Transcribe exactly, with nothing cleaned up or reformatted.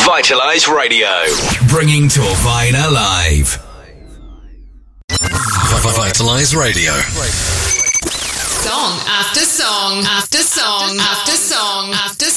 Vitalize Radio. Bringing Torvine alive. Vitalize Radio. Song after song after song after song after